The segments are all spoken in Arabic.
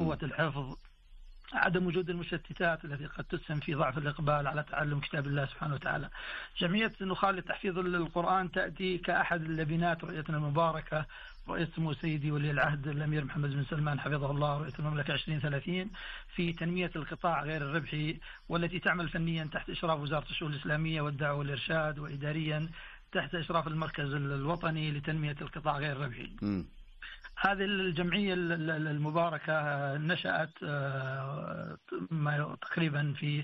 قوة الحفظ، عدم وجود المشتتات التي قد تسهم في ضعف الإقبال على تعلم كتاب الله سبحانه وتعالى. جمعية نخال لتحفيظ القرآن تأتي كأحد اللبنات رؤيتنا المباركة، رؤية سمو سيدي ولي العهد الأمير محمد بن سلمان حفظه الله، رؤية المملكة 2030 في تنمية القطاع غير الربحي، والتي تعمل فنيا تحت إشراف وزارة الشؤون الإسلامية والدعوة والإرشاد، وإداريا تحت إشراف المركز الوطني لتنمية القطاع غير الربحي. هذه الجمعية المباركة نشأت تقريبا في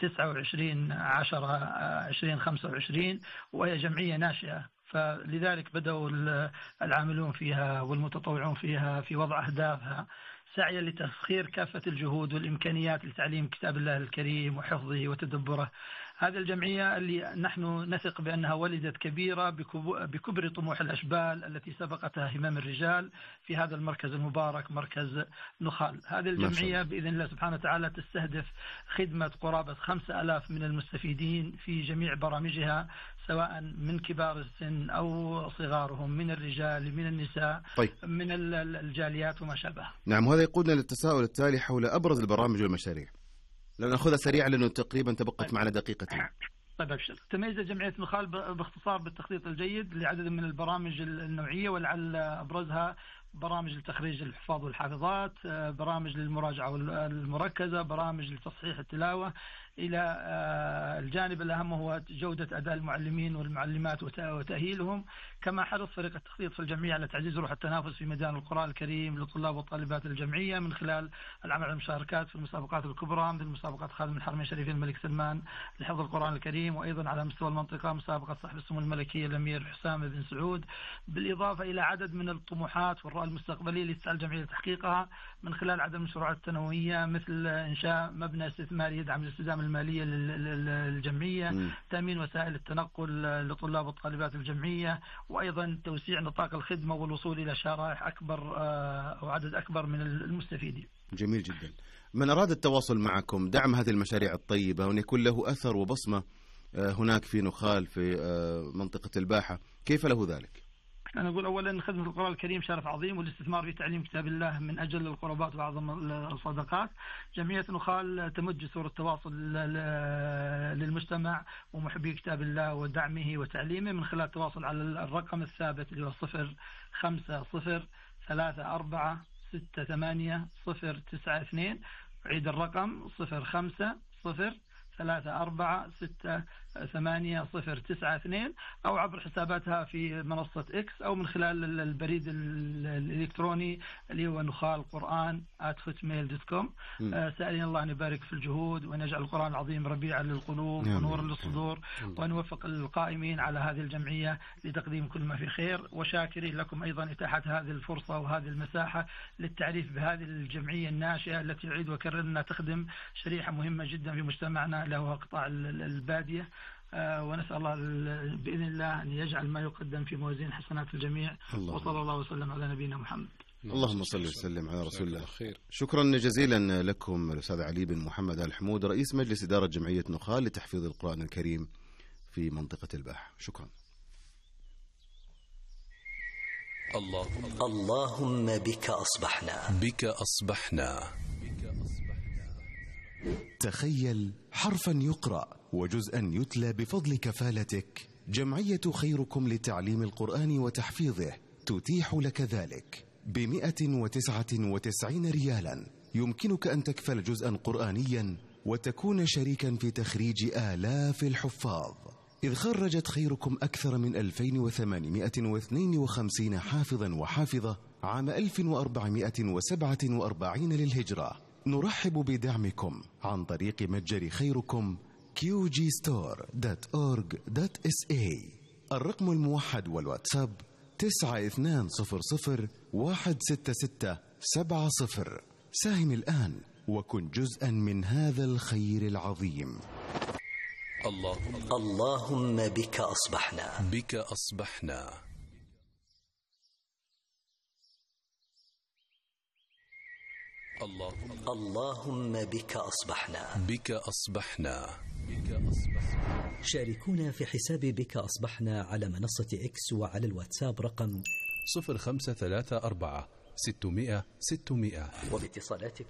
29/10/2025، وهي جمعية ناشئة، فلذلك بدأوا العاملون فيها والمتطوعون فيها في وضع أهدافها سعيا لتسخير كافة الجهود والإمكانيات لتعليم كتاب الله الكريم وحفظه وتدبره. هذه الجمعية اللي نحن نثق بأنها ولدت كبيرة بكبر طموح الأشبال التي سبقتها همم الرجال في هذا المركز المبارك، مركز نخال. هذه الجمعية بإذن الله سبحانه وتعالى تستهدف خدمة قرابة 5000 من المستفيدين في جميع برامجها، سواء من كبار السن أو صغارهم، من الرجال من النساء، من الجاليات وما شابه. نعم، وهذا يقودنا للتساؤل التالي حول أبرز البرامج والمشاريع. لو نأخذها سريعا لأنه تقريبا تبقت معنا دقيقتين. طيب أبشر. تميز جمعية نخال باختصار بالتخطيط الجيد لعدد من البرامج النوعية، ولعل أبرزها برامج لتخريج الحفاظ والحافظات، برامج للمراجعة المركزة، برامج لتصحيح التلاوة، إلى الجانب الأهم هو جودة أداء المعلمين والمعلمات وتأهيلهم. كما حرص فريق التخطيط في الجمعية على تعزيز روح التنافس في ميدان القرآن الكريم لطلاب وطالبات الجمعية من خلال العمل على المشاركات في المسابقات الكبرى مثل مسابقات خادم الحرمين الشريفين الملك سلمان لحفظ القرآن الكريم، وأيضا على مستوى المنطقة مسابقة صاحب السمو الملكية الأمير حسام بن سعود، بالإضافة إلى عدد من الطموحات والرؤى المستقبلية اللي تسعى الجمعية لتحقيقها من خلال عدد من المشروعات التنموية، مثل إنشاء مبنى استثماري يدعم الاستدامة المالية للجمعية، تأمين وسائل التنقل لطلاب وطالبات الجمعية، وأيضا توسيع نطاق الخدمة والوصول إلى شرائح أكبر أو عدد أكبر من المستفيدين. جميل جدا. من أراد التواصل معكم دعم هذه المشاريع الطيبة وأن يكون له أثر وبصمة هناك في نخال في منطقة الباحة، كيف له ذلك؟ أنا أقول أولا خدمة القرآن الكريم شرف عظيم، والاستثمار في تعليم كتاب الله من أجل القربات وأعظم الصدقات. جمعية نخال تمج صورة التواصل للمجتمع ومحبي كتاب الله ودعمه وتعليمه من خلال التواصل على الرقم الثابت اللي هو 050034680092. أعيد الرقم 050034680092، أو عبر حساباتها في منصة إكس، أو من خلال البريد الإلكتروني اللي هو نخالقرآن@hotmail.com. سألين الله أن يبارك في الجهود وأن يجعل القرآن العظيم ربيعا للقلوب ونورا للصدور، وأن يوفق القائمين على هذه الجمعية لتقديم كل ما في خير. وشاكرين لكم أيضا إتاحة هذه الفرصة وهذه المساحة للتعريف بهذه الجمعية الناشئة التي يعيد وكرر أنها تخدم شريحة مهمة جدا في مجتمعنا اللي هو قطاع البادية. ونسأل الله بإذن الله أن يجعل ما يقدم في موازين حسنات الجميع. وصلى الله وسلم على نبينا محمد. اللهم صل وسلم على رسول الله. شكرا جزيلا لكم الأستاذ علي بن محمد آل حمود، رئيس مجلس إدارة جمعية نخال لتحفيظ القرآن الكريم في منطقة الباحة. شكرا. اللهم بك أصبحنا. تخيل حرفا يقرأ وجزءا يتلى بفضل كفالتك. جمعية خيركم لتعليم القرآن وتحفيظه تتيح لك ذلك ب199 ريالا. يمكنك أن تكفل جزءا قرآنيا وتكون شريكا في تخريج آلاف الحفاظ، إذ خرجت خيركم أكثر من 2852 حافظا وحافظة عام 1447 للهجرة. نرحب بدعمكم عن طريق متجر خيركم qgstor.org.sa. الرقم الموحد والواتساب 9200166770. ساهم الآن وكن جزءا من هذا الخير العظيم. اللهم بك أصبحنا. اللهم بك أصبحنا. شاركونا في حساب بك أصبحنا على منصة إكس وعلى الواتساب رقم 0534 600 600. وباتصالاتكم